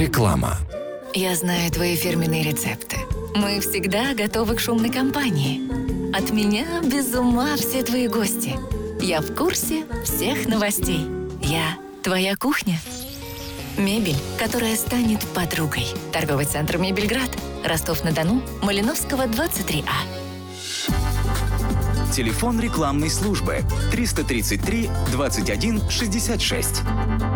Реклама. Я знаю твои фирменные рецепты. Мы всегда готовы к шумной компании. От меня без ума все твои гости. Я в курсе всех новостей. Я твоя кухня. Мебель, которая станет подругой. Торговый центр «Мебельград». Ростов-на-Дону, Малиновского, 23А. Телефон рекламной службы 333 21 66.